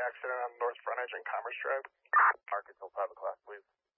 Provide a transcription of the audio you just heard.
accident on North Frontage and Commerce Drive. Mark until 5 o'clock, please.